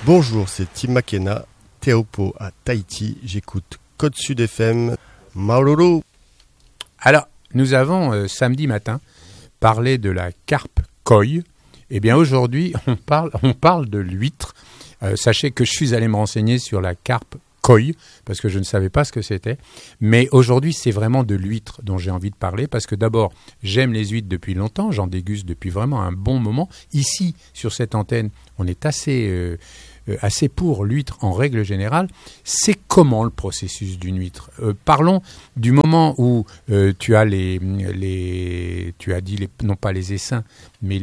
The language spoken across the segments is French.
Bonjour, c'est Tim McKenna, Teahupo'o à Tahiti. J'écoute Côte Sud FM. Maururu. Alors, nous avons samedi matin parlé de la carpe koi. Eh bien, aujourd'hui, on parle de l'huître. Sachez que je suis allé me renseigner sur la carpe koi, parce que je ne savais pas ce que c'était. Mais aujourd'hui, c'est vraiment de l'huître dont j'ai envie de parler, parce que d'abord, j'aime les huîtres depuis longtemps, j'en déguste depuis vraiment un bon moment. Ici, sur cette antenne, on est assez pour l'huître en règle générale. C'est comment le processus d'une huître ? Parlons du moment où tu as tu as dit non pas les essaims, mais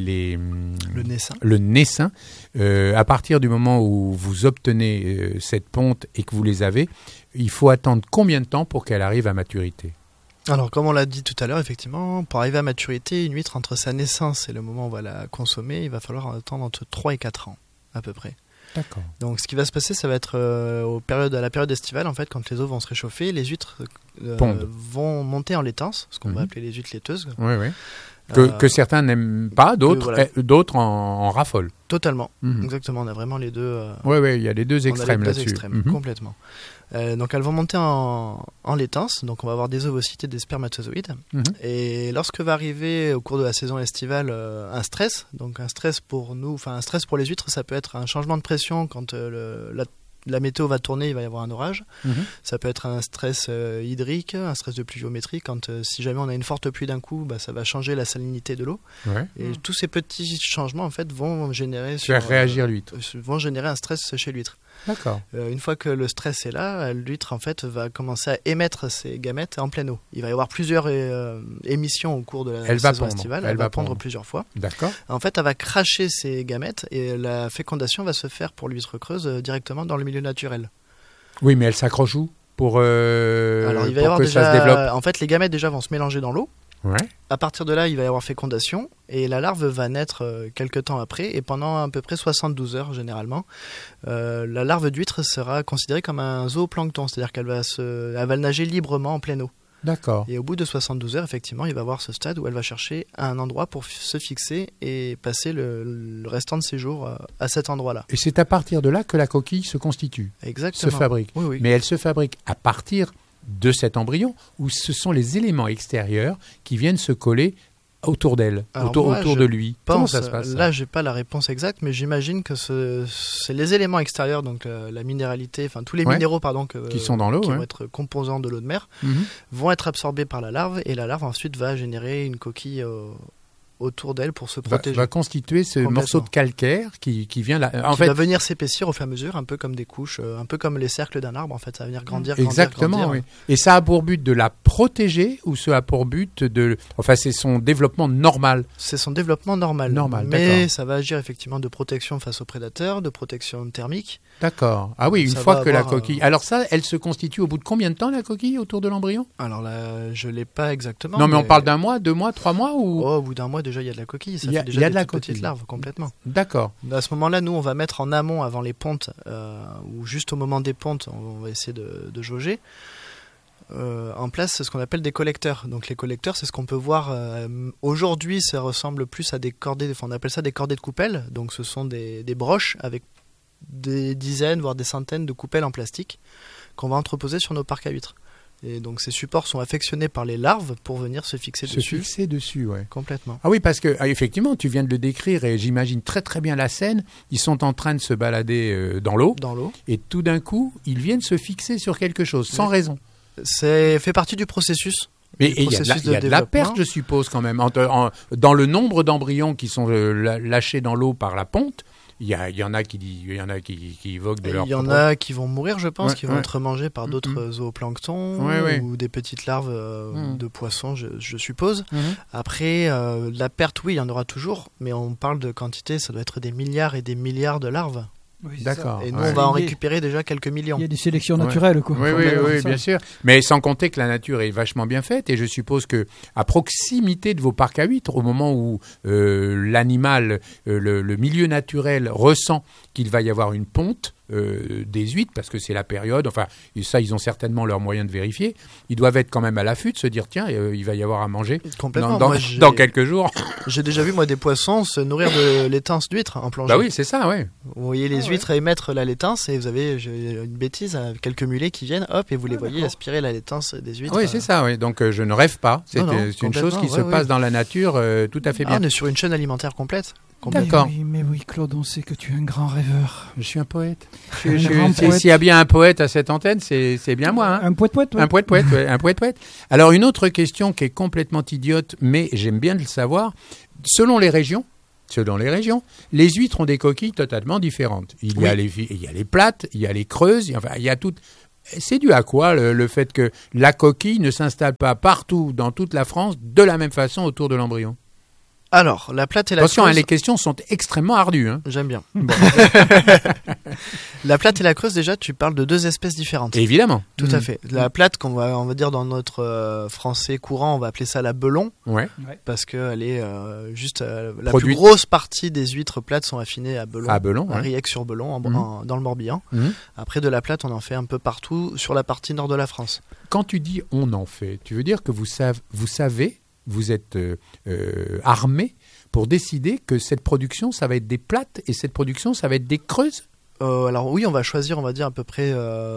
le naissin. À partir du moment où vous obtenez cette ponte et que vous les avez, il faut attendre combien de temps pour qu'elle arrive à maturité ? Alors, comme on l'a dit tout à l'heure, effectivement, pour arriver à maturité, une huître, entre sa naissance et le moment où on va la consommer, il va falloir attendre entre 3 et 4 ans, à peu près. D'accord. Donc, ce qui va se passer, ça va être à la période estivale, en fait, quand les eaux vont se réchauffer, les huîtres vont monter en laitance, ce qu'on va appeler les huîtres laiteuses. Oui, oui. Que certains n'aiment pas, d'autres en raffolent. Totalement, exactement. On a vraiment les deux. Oui, il y a les deux extrêmes là-dessus. Complètement. Donc elles vont monter en laitance, donc on va avoir des ovocites et des spermatozoïdes. Et lorsque va arriver au cours de la saison estivale un stress, donc un stress pour les huîtres, ça peut être un changement de pression quand la météo va tourner, il va y avoir un orage. Ça peut être un stress hydrique, un stress de pluviométrie. Quand si jamais on a une forte pluie d'un coup, ça va changer la salinité de l'eau. Ouais. Et tous ces petits changements en fait vont générer l'huître. Vont générer un stress chez l'huître. D'accord. Une fois que le stress est là, l'huître en fait va commencer à émettre ses gamètes en pleine eau. Il va y avoir plusieurs émissions au cours de la saison estivale. Elle va pondre plusieurs fois. D'accord. En fait, elle va cracher ses gamètes et la fécondation va se faire pour l'huître creuse directement dans le milieu naturel. Oui, mais elle s'accroche où Alors, il va y avoir ça se développe. En fait, les gamètes déjà vont se mélanger dans l'eau. Ouais. À partir de là, il va y avoir fécondation et la larve va naître quelques temps après et pendant à peu près 72 heures généralement. La larve d'huître sera considérée comme un zooplancton, c'est-à-dire qu'elle va nager librement en pleine eau. D'accord. Et au bout de 72 heures, effectivement, il va y avoir ce stade où elle va chercher un endroit pour se fixer et passer le restant de ses jours à cet endroit-là. Et c'est à partir de là que la coquille se constitue. Exactement. Se fabrique. Oui. Mais elle se fabrique à partir de cet embryon ou ce sont les éléments extérieurs qui viennent se coller autour d'elle, autour de lui. Comment ça se passe Là, j'ai pas la réponse exacte, mais j'imagine que c'est les éléments extérieurs, donc la minéralité, enfin tous les minéraux qui sont dans l'eau, qui vont être composants de l'eau de mer, vont être absorbés par la larve et la larve ensuite va générer une coquille autour d'elle pour se protéger. Va constituer ce morceau de calcaire qui vient là. Va venir s'épaissir au fur et à mesure, un peu comme des couches, un peu comme les cercles d'un arbre. En fait, ça va venir grandir. Exactement, oui. Et ça a pour but de la protéger ou ça a pour but c'est son développement normal. C'est son développement normal. Mais d'accord. ça va agir effectivement de protection face aux prédateurs, de protection thermique. D'accord. Ah oui, une fois que la coquille. Alors ça, elle se constitue au bout de combien de temps la coquille autour de l'embryon ? Alors là, je l'ai pas exactement. Non, mais on parle d'un mois, 2 mois, 3 mois ou au bout d'un mois déjà il y a de la coquille. Ça fait déjà des petites larves complètement. D'accord. À ce moment-là, nous on va mettre en amont avant les pontes ou juste au moment des pontes, on va essayer de jauger. En place ce qu'on appelle des collecteurs. Donc les collecteurs, c'est ce qu'on peut voir aujourd'hui, ça ressemble plus à des cordées, on appelle ça des cordées de coupelles. Donc ce sont des broches avec des dizaines voire des centaines de coupelles en plastique qu'on va entreposer sur nos parcs à huîtres. Et donc ces supports sont affectionnés par les larves pour venir se fixer dessus. Se fixer dessus, ouais. Complètement. Ah oui, parce que effectivement, tu viens de le décrire et j'imagine très très bien la scène. Ils sont en train de se balader dans l'eau. Et tout d'un coup, ils viennent se fixer sur quelque chose, sans raison. C'est fait partie du processus. Mais il y a de la perte, je suppose, quand même. Dans le nombre d'embryons qui sont lâchés dans l'eau par la ponte, il y en a qui évoquent de leur. Il y en a qui vont mourir, je pense, qui vont être mangés par d'autres zooplanctons ou des petites larves de poissons, je suppose. Après, la perte, oui, il y en aura toujours, mais on parle de quantité, ça doit être des milliards et des milliards de larves. Oui, d'accord. Et nous, on va en récupérer déjà quelques millions. Il y a des sélections naturelles, quoi. Oui, bien sûr. Mais sans compter que la nature est vachement bien faite, et je suppose que à proximité de vos parcs à huîtres, au moment où l'animal, le milieu naturel ressent qu'il va y avoir une ponte, des huîtres, parce que c'est la période, enfin, ça, ils ont certainement leurs moyens de vérifier. Ils doivent être quand même à l'affût, de se dire, tiens, il va y avoir à manger dans quelques jours. J'ai déjà vu, moi, des poissons se nourrir de l'étance d'huîtres en plongée. Bah oui, c'est ça, ouais. Vous voyez les huîtres émettre la laitance et vous avez une bêtise, quelques mulets qui viennent, hop, et vous les voyez aspirer la laitance des huîtres. Oui, c'est ça, oui. Donc je ne rêve pas. C'est une chose qui se passe dans la nature tout à fait bien. On est sur une chaîne alimentaire complète. D'accord. Mais oui, Claude, on sait que tu es un grand rêveur. Je suis un poète. S'il y a bien un poète à cette antenne, c'est bien moi. Hein. Un poète-poète, ouais. Un poète-poète, ouais. Un poète-poète. Alors, une autre question qui est complètement idiote, mais j'aime bien le savoir. Selon les régions, les huîtres ont des coquilles totalement différentes. Il y a les plates, il y a les creuses, enfin, il y a toutes. C'est dû à quoi le fait que la coquille ne s'installe pas partout dans toute la France de la même façon autour de l'embryon? Alors, la plate et la Attention, creuse... les questions sont extrêmement ardues. Hein. J'aime bien. Bon. La plate et la creuse, déjà, tu parles de deux espèces différentes. Évidemment. Tout à fait. La plate, on va dire dans notre français courant, on va appeler ça la belon. Ouais. Parce qu'elle est juste... la plus grosse partie des huîtres plates sont affinées à Belon. À Belon, à Riec-sur-Belon, dans le Morbihan. Après, de la plate, on en fait un peu partout sur la partie nord de la France. Quand tu dis « on en fait », tu veux dire que vous savez, vous êtes armé pour décider que cette production, ça va être des plates et cette production, ça va être des creuses? Alors oui, on va choisir, on va dire à peu près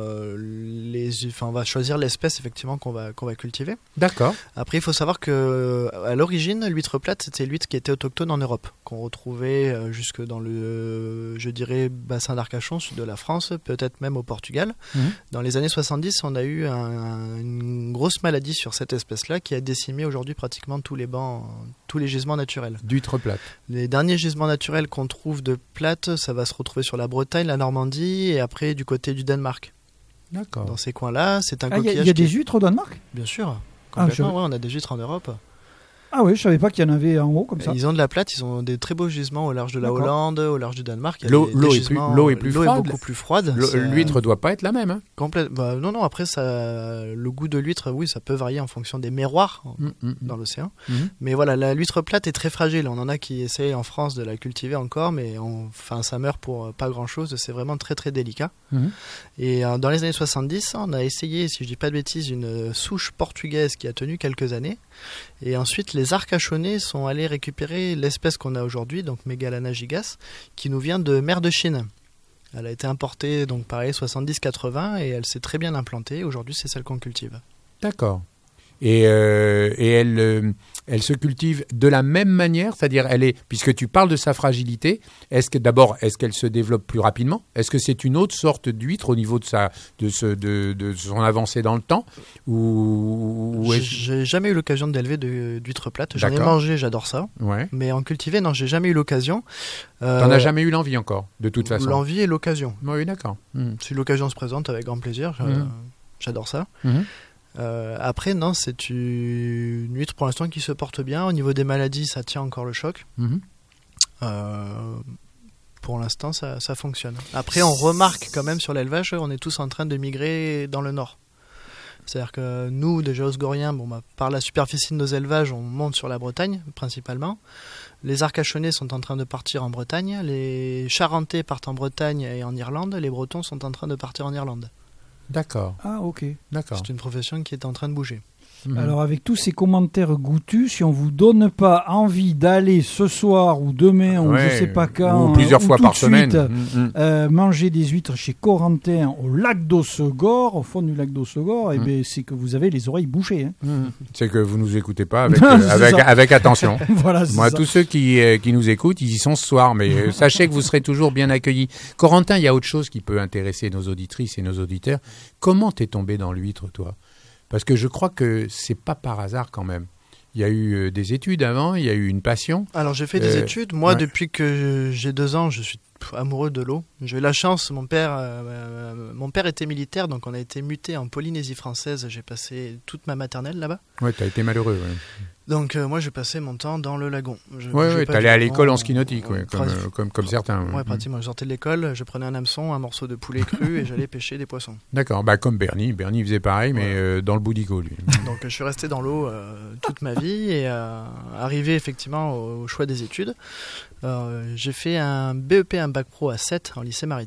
on va choisir l'espèce effectivement qu'on va cultiver. D'accord. Après, il faut savoir que à l'origine, l'huître plate, c'était l'huître qui était autochtone en Europe, qu'on retrouvait jusque dans le, je dirais, bassin d'Arcachon, sud de la France, peut-être même au Portugal. Dans les années 70, on a eu une grosse maladie sur cette espèce-là qui a décimé aujourd'hui pratiquement tous les gisements naturels. D'huître plate. Les derniers gisements naturels qu'on trouve de plate, ça va se retrouver sur la Bretagne, la Normandie et après du côté du Danemark. D'accord. Dans ces coins-là, c'est un coquillage. Il y a des huîtres au Danemark? Bien sûr. Complètement, on a des huîtres en Europe. Ah oui, je savais pas qu'il y en avait en haut comme ça. Ils ont de la plate, ils ont des très beaux gisements au large de la Hollande, au large du Danemark. L'eau est beaucoup plus froide. L'huître doit pas être la même. Hein. Non, après, le goût de l'huître, oui, ça peut varier en fonction des miroirs dans l'océan. Mais voilà, l'huître plate est très fragile. On en a qui essayent en France de la cultiver encore, mais ça meurt pour pas grand-chose. C'est vraiment très très délicat. Et dans les années 70, on a essayé, si je dis pas de bêtises, une souche portugaise qui a tenu quelques années. Et ensuite, les Arcachonnais sont allés récupérer l'espèce qu'on a aujourd'hui, donc Megalana gigas, qui nous vient de mer de Chine. Elle a été importée, donc pareil, 70-80, et elle s'est très bien implantée. Aujourd'hui, c'est celle qu'on cultive. D'accord. Et elle se cultive de la même manière, c'est-à-dire puisque tu parles de sa fragilité, est-ce qu'elle se développe plus rapidement? Est-ce que c'est une autre sorte d'huître au niveau de son avancée dans le temps? J'ai jamais eu l'occasion d'élever d'huître plate. J'en ai mangé, j'adore ça. Ouais. Mais en cultiver, non, j'ai jamais eu l'occasion. T'en as jamais eu l'envie encore, de toute façon? L'envie et l'occasion. Oui, d'accord. Si l'occasion se présente, avec grand plaisir, j'adore ça. Après, non, c'est une huître pour l'instant qui se porte bien. Au niveau des maladies, ça tient encore le choc. Pour l'instant, ça fonctionne. Après, on remarque quand même sur l'élevage, on est tous en train de migrer dans le nord. C'est-à-dire que nous, déjà Osgoriens, par la superficie de nos élevages, on monte sur la Bretagne, principalement. Les Arcachonnais sont en train de partir en Bretagne. Les Charentais partent en Bretagne et en Irlande. Les Bretons sont en train de partir en Irlande. D'accord. Ah, ok. D'accord. C'est une profession qui est en train de bouger. Alors, avec tous ces commentaires goûtus, si on vous donne pas envie d'aller ce soir ou demain ou je sais pas quand, ou plusieurs fois par semaine, manger des huîtres chez Corentin au lac d'Ossegor, au fond du lac d'Ossegor, c'est que vous avez les oreilles bouchées. Hein. C'est que vous nous écoutez pas avec attention. Voilà, moi, tous ceux qui nous écoutent, ils y sont ce soir, mais sachez que vous serez toujours bien accueillis. Corentin, il y a autre chose qui peut intéresser nos auditrices et nos auditeurs. Comment t'es tombé dans l'huître, toi? Parce que je crois que c'est pas par hasard quand même. Il y a eu des études avant, il y a eu une passion. Alors j'ai fait des études. Moi, depuis que j'ai 2 ans, je suis amoureux de l'eau. J'ai eu la chance, mon père était militaire, donc on a été muté en Polynésie française. J'ai passé toute ma maternelle là-bas. Ouais, t'as été malheureux. Ouais. Donc moi, j'ai passé mon temps dans le lagon. T'allais à l'école en ski nautique, comme certains. Ouais, pratiquement. Je sortais de l'école, je prenais un hameçon, un morceau de poulet cru et j'allais pêcher des poissons. D'accord, comme Bernie. Bernie faisait pareil, mais dans le boudico, lui. Donc je suis resté dans l'eau toute ma vie et arrivé effectivement au choix des études. J'ai fait un BEP, un bac pro à 7 en lycée maritime.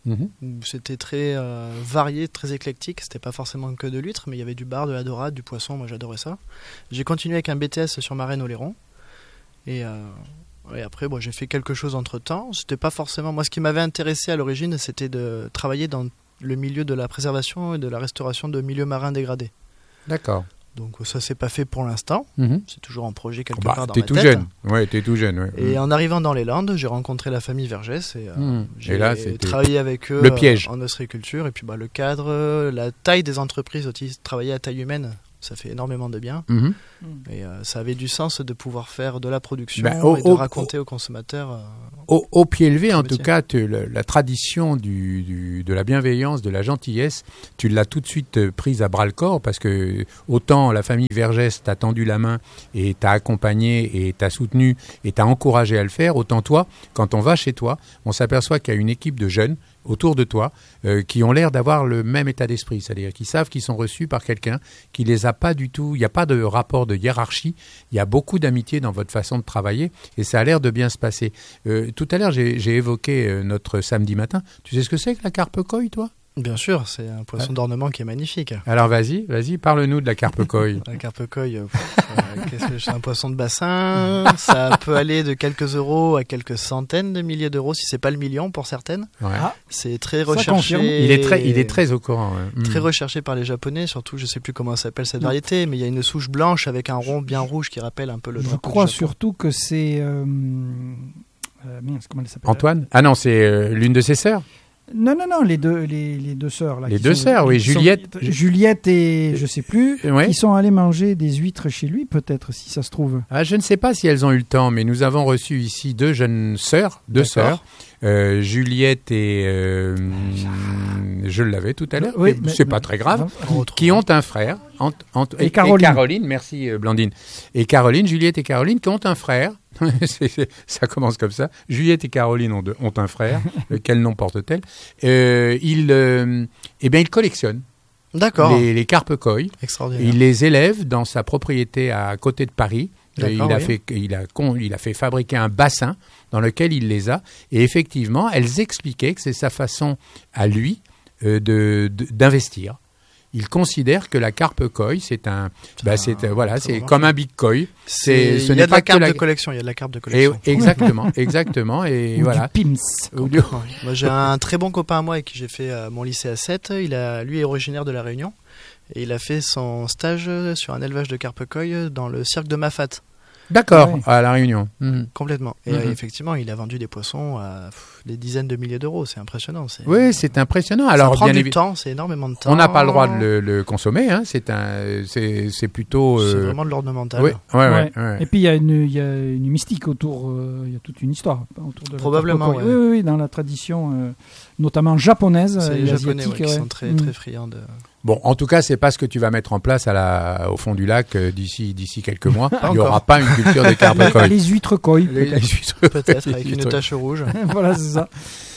où c'était très varié, très éclectique. C'était pas forcément que de l'huître, mais il y avait du bar, de la dorade, du poisson. Moi, j'adorais ça. J'ai continué avec un BTS sur Marennes-Oléron. Et après, j'ai fait quelque chose entre-temps. C'était pas forcément... Moi, ce qui m'avait intéressé à l'origine, c'était de travailler dans le milieu de la préservation et de la restauration de milieux marins dégradés. D'accord. Donc ça s'est pas fait pour l'instant. C'est toujours un projet quelque part dans t'es ma tout tête. jeune. Ouais, t'es tout jeune. Ouais. Et en arrivant dans les Landes, j'ai rencontré la famille Vergès et j'ai Et là, travaillé avec eux le piège. En ostréiculture. Et puis le cadre, la taille des entreprises aussi, travailler à taille humaine, ça fait énormément de bien. Et ça avait du sens de pouvoir faire de la production et de raconter aux consommateurs. Au pied levé, en tout cas, la tradition de la bienveillance, de la gentillesse, tu l'as tout de suite prise à bras-le-corps parce que autant la famille Vergès t'a tendu la main et t'a accompagné et t'a soutenu et t'a encouragé à le faire, autant toi, quand on va chez toi, on s'aperçoit qu'il y a une équipe de jeunes autour de toi qui ont l'air d'avoir le même état d'esprit, c'est-à-dire qu'ils savent qu'ils sont reçus par quelqu'un qui les a pas du tout, il n'y a pas de rapport de hiérarchie, il y a beaucoup d'amitié dans votre façon de travailler et ça a l'air de bien se passer. Tout à l'heure, j'ai évoqué notre samedi matin. Tu sais ce que c'est que la carpe koi, toi ? Bien sûr, c'est un poisson d'ornement qui est magnifique. Alors vas-y, parle-nous de la carpe koi. La carpe koi, c'est un poisson de bassin. Ça peut aller de quelques euros à quelques centaines de milliers d'euros, si c'est pas le million pour certaines. Ouais. C'est très recherché. Il est très au courant. Ouais. Très recherché par les Japonais, surtout, je sais plus comment s'appelle cette variété, mais il y a une souche blanche avec un rond bien rouge qui rappelle un peu le drapeau. Je crois du Japon. surtout que c'est... comment elle s'appelle ? Antoine ? Ah non, c'est l'une de ses sœurs. Non, les deux sœurs. Là, les deux sœurs, oui, Juliette et je sais plus, qui sont allées manger des huîtres chez lui, peut-être, si ça se trouve. Ah, je ne sais pas si elles ont eu le temps, mais nous avons reçu ici deux sœurs, Juliette et je l'avais tout à l'heure, c'est pas très grave, qui ont un frère, et Caroline, merci Blandine, et Caroline, Juliette et Caroline, qui ont un frère. Ça commence comme ça. Juliette et Caroline ont un frère. Quel nom porte-t-elle ? Il collectionne les carpes koi. Extraordinaire. Il les élève dans sa propriété à côté de Paris. Il a fait fabriquer un bassin dans lequel il les a. Et effectivement, elles expliquaient que c'est sa façon à lui d'investir. Il considère que la carpe koi, c'est comme un big koi. Il y a de la carpe de collection. Il y a de la carpe de collection. Exactement. Et ou voilà. Du Pims. Moi, j'ai un très bon copain à moi avec qui j'ai fait mon lycée à 7. Lui est originaire de La Réunion. Et il a fait son stage sur un élevage de carpe koi dans le cirque de Mafate. D'accord, à La Réunion. Complètement. Et effectivement, il a vendu des poissons à des dizaines de milliers d'euros. C'est impressionnant. Oui, c'est impressionnant. Alors, ça prend du temps, c'est énormément de temps. On n'a pas le droit de le consommer. Hein. C'est plutôt... C'est vraiment de l'ornemental. Oui. Ouais. Et puis, il y a une mystique autour. Il y a toute une histoire autour de probablement, la oui, dans la tradition, notamment japonaise. C'est les Japonais qui sont très friands de... Bon, en tout cas, c'est pas ce que tu vas mettre en place au fond du lac d'ici quelques mois. Il n'y aura pas une culture de carpe koi. Les huîtres koi, peut-être avec une tache rouge. Voilà, c'est ça.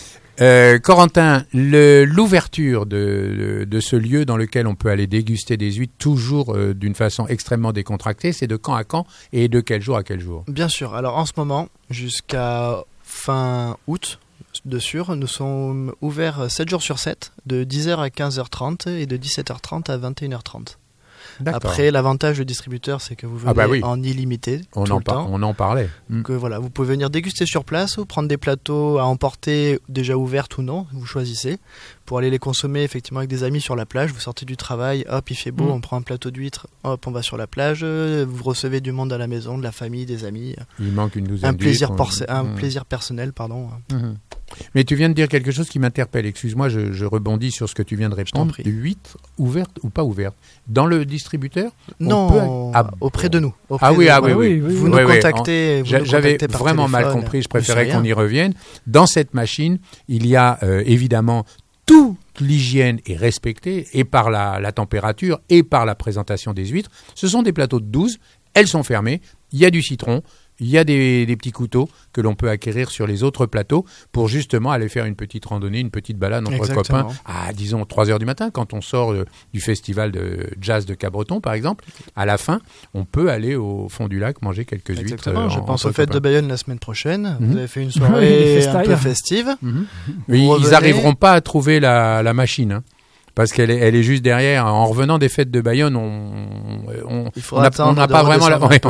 Corentin, l'ouverture de ce lieu dans lequel on peut aller déguster des huîtres toujours d'une façon extrêmement décontractée, c'est de quand à quand et de quel jour à quel jour ? Bien sûr. Alors en ce moment, jusqu'à fin août, de sûr, nous sommes ouverts 7 jours sur 7, de 10h à 15h30 et de 17h30 à 21h30. D'accord. Après, l'avantage du distributeur, c'est que vous venez en illimité tout le temps. On en parlait. Donc voilà, vous pouvez venir déguster sur place ou prendre des plateaux à emporter déjà ouverts ou non, vous choisissez, pour aller les consommer effectivement avec des amis sur la plage. Vous sortez du travail, hop, il fait beau, on prend un plateau d'huîtres, hop, on va sur la plage, vous recevez du monde à la maison, de la famille, des amis. Il manque une douzaine d'huîtres. Un plaisir personnel, pardon. Mais tu viens de dire quelque chose qui m'interpelle. Excuse-moi, je rebondis sur ce que tu viens de répondre. Huîtres ouvertes ou pas ouvertes ? Dans le distributeur ? Non, auprès de nous. Oui. Vous nous contactez. J'avais vraiment mal compris, je préférais qu'on y revienne. Dans cette machine, il y a évidemment toute l'hygiène est respectée, et par la température, et par la présentation des huîtres. Ce sont des plateaux de 12, elles sont fermées, il y a du citron, il y a des petits couteaux que l'on peut acquérir sur les autres plateaux pour justement aller faire une petite randonnée, une petite balade entre copains à, disons, 3h du matin, quand on sort du festival de jazz de Cabreton, par exemple. À la fin, on peut aller au fond du lac manger quelques huîtres. Je pense aux fêtes de Bayonne la semaine prochaine. Vous avez fait une soirée un peu festive. Mais ils n'arriveront pas à trouver la machine, hein. Parce qu'elle est juste derrière. En revenant des fêtes de Bayonne, on n'a pas vraiment.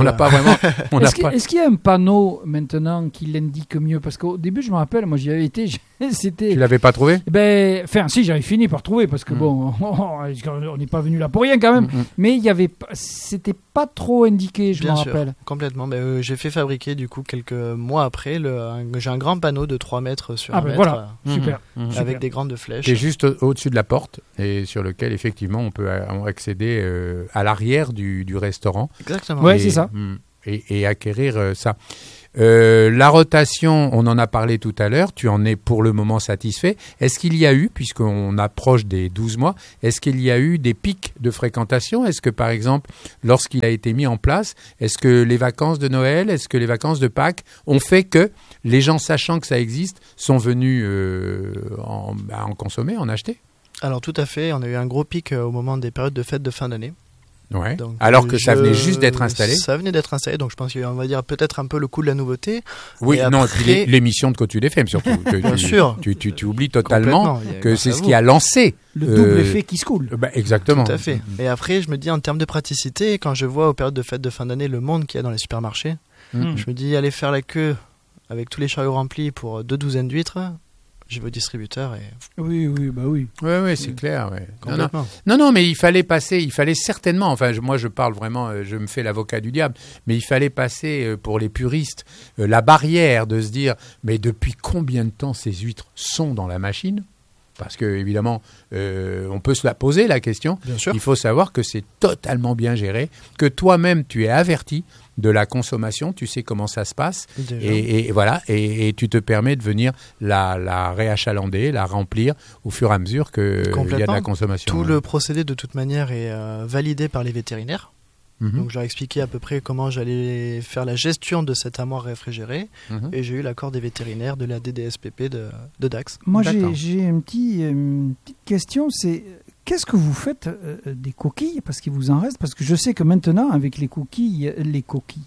Est-ce qu'il y a un panneau maintenant qui l'indique mieux? Parce qu'au début, je me rappelle, moi j'y avais été. Tu l'avais pas trouvé? Si, j'avais fini par trouver parce que bon, on n'est pas venu là pour rien quand même. Mais c'était pas trop indiqué, je me rappelle. Complètement. J'ai fait fabriquer du coup quelques mois après. J'ai un grand panneau de 3 mètres sur 1 mètre. Voilà, super. Avec des grandes flèches. Qui est juste au-dessus de la porte et sur lequel effectivement on peut accéder à l'arrière du restaurant. Exactement. Ouais, c'est ça. Et acquérir ça. La rotation, on en a parlé tout à l'heure, tu en es pour le moment satisfait. Est-ce qu'il y a eu, puisqu'on approche des 12 mois, est-ce qu'il y a eu des pics de fréquentation? Est-ce que par exemple, lorsqu'il a été mis en place, est-ce que les vacances de Noël, est-ce que les vacances de Pâques ont fait que les gens, sachant que ça existe, sont venus en consommer, en acheter? Alors tout à fait, on a eu un gros pic au moment des périodes de fêtes de fin d'année. Ouais. Donc, alors que ça venait juste d'être installé. Ça venait d'être installé, donc je pense qu'on va dire peut-être un peu le coup de la nouveauté. Oui, et puis l'émission de Côte FM surtout. Bien sûr. Tu oublies totalement que c'est ce qui a lancé le double effet qui se coule. Exactement. Tout à fait. Et après, je me dis en termes de praticité, quand je vois aux périodes de fêtes de fin d'année le monde qu'il y a dans les supermarchés, je me dis aller faire la queue avec tous les chariots remplis pour 2 douzaines d'huîtres. Je vais au distributeur et... Oui, c'est clair. Ouais. Non, mais il fallait certainement, enfin, moi je parle vraiment, je me fais l'avocat du diable, mais il fallait passer pour les puristes la barrière de se dire, mais depuis combien de temps ces huîtres sont dans la machine ? Parce que évidemment, on peut se la poser la question. Bien sûr. Il faut savoir que c'est totalement bien géré, que toi-même tu es averti de la consommation, tu sais comment ça se passe, et voilà, et tu te permets de venir la réachalander, la remplir au fur et à mesure qu'il y a de la consommation. Tout le procédé de toute manière est validé par les vétérinaires. Donc j'ai expliqué à peu près comment j'allais faire la gestion de cette armoire réfrigérée et j'ai eu l'accord des vétérinaires de la DDSPP de Dax. Moi j'ai une petite question, c'est qu'est-ce que vous faites des coquilles, parce qu'il vous en reste, parce que je sais que maintenant avec les coquilles, il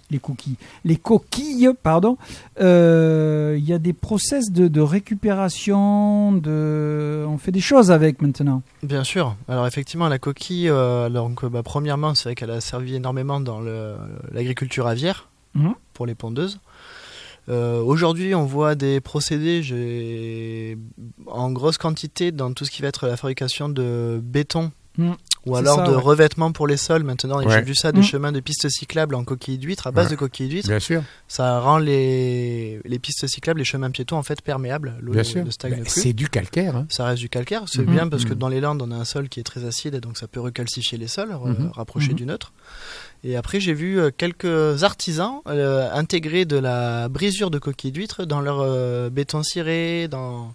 y a des process de récupération, on fait des choses avec maintenant. Bien sûr. Alors effectivement la coquille, premièrement c'est vrai qu'elle a servi énormément dans l'agriculture aviaire pour les pondeuses. Aujourd'hui, on voit des procédés en grosse quantité dans tout ce qui va être la fabrication de béton ou alors de revêtements pour les sols. Maintenant, j'ai vu ça, des chemins de pistes cyclables en coquilles d'huîtres, à base de coquilles d'huîtres. Bien sûr. Ça rend les pistes cyclables, les chemins piétons, en fait, perméables. L'eau ne stagne plus. C'est du calcaire. Hein. Ça reste du calcaire. C'est bien parce que dans les Landes, on a un sol qui est très acide et donc ça peut recalcifier les sols, rapprocher du neutre. Et après, j'ai vu quelques artisans intégrer de la brisure de coquilles d'huîtres dans leur béton ciré, dans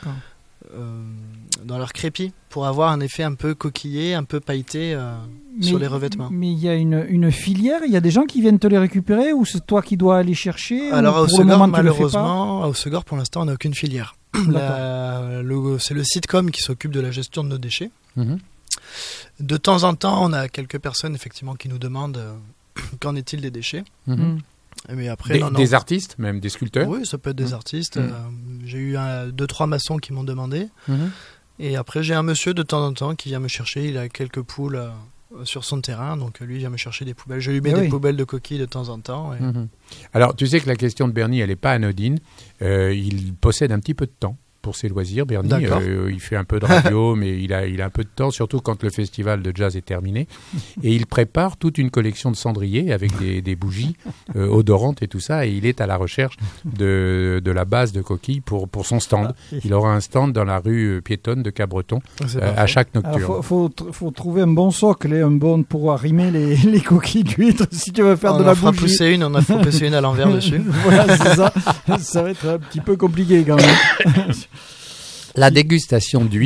leur crépi, pour avoir un effet un peu coquillé, un peu pailleté sur les revêtements. Mais il y a une filière, il y a des gens qui viennent te les récupérer ou c'est toi qui dois aller chercher? Alors, à Haussegor, malheureusement, à Haussegor, pour l'instant, on n'a aucune filière. C'est le Sitcom qui s'occupe de la gestion de nos déchets. De temps en temps, on a quelques personnes effectivement qui nous demandent qu'en est-il des déchets. Mais après, des artistes, même des sculpteurs. Oui, ça peut être des artistes. J'ai eu 2-3 maçons qui m'ont demandé. Et après, j'ai un monsieur de temps en temps qui vient me chercher. Il a quelques poules sur son terrain, donc lui vient me chercher des poubelles. Je lui mets des poubelles de coquilles de temps en temps. Alors, tu sais que la question de Bernie, elle n'est pas anodine. Il possède un petit peu de temps pour ses loisirs, Bernie. Il fait un peu de radio, mais il a un peu de temps, surtout quand le festival de jazz est terminé. Et il prépare toute une collection de cendriers avec des bougies odorantes et tout ça. Et il est à la recherche de la base de coquilles pour son stand. Il aura un stand dans la rue piétonne de Cabreton à chaque nocturne. Il faut trouver un bon socle, un bon pour arrimer les coquilles d'huîtres si tu veux faire de la bougie. On a fait pousser une à l'envers dessus. Voilà, c'est ça. Ça va être un petit peu compliqué quand même. La dégustation d'huîtres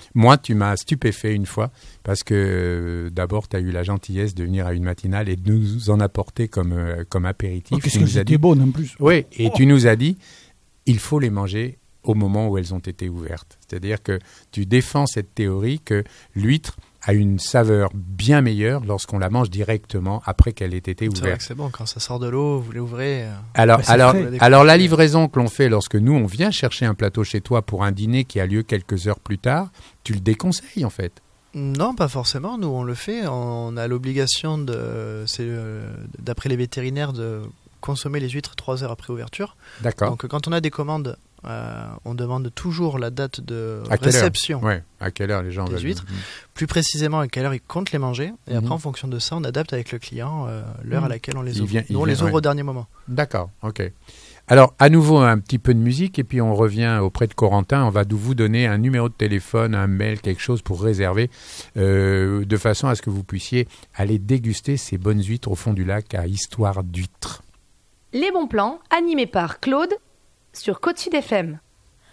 Moi, tu m'as stupéfait une fois parce que d'abord, tu as eu la gentillesse de venir à une matinale et de nous en apporter comme apéritif. Parce que c'était bonne en plus. Oui, et tu nous as dit, il faut les manger au moment où elles ont été ouvertes. C'est-à-dire que tu défends cette théorie que l'huître a une saveur bien meilleure lorsqu'on la mange directement après qu'elle ait été ouverte. C'est vrai que c'est bon, quand ça sort de l'eau, vous l'ouvrez. Alors la livraison que l'on fait lorsque nous, on vient chercher un plateau chez toi pour un dîner qui a lieu quelques heures plus tard, tu le déconseilles en fait. Non, pas forcément. Nous, on le fait. On a l'obligation, d'après les vétérinaires, de consommer les huîtres 3 heures après ouverture. D'accord. Donc quand on a des commandes, on demande toujours la date de réception. Ouais, à quelle heure les gens des veulent. huîtres. Plus précisément à quelle heure ils comptent les manger. Et après, en fonction de ça, on adapte avec le client l'heure à laquelle on les ouvre. Nous, on les ouvre au dernier moment. D'accord, ok. Alors, à nouveau, un petit peu de musique et puis on revient auprès de Corentin. On va vous donner un numéro de téléphone, un mail, quelque chose pour réserver de façon à ce que vous puissiez aller déguster ces bonnes huîtres au fond du lac à Histoire d'Huîtres. Les bons plans, animés par Claude sur Côte Sud FM.